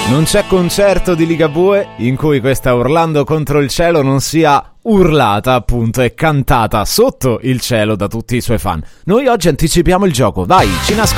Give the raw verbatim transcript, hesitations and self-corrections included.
Non c'è concerto di Ligabue in cui questa Urlando contro il cielo non sia urlata appunto e cantata sotto il cielo da tutti i suoi fan. Noi oggi anticipiamo il gioco, vai, ci nascondiamo.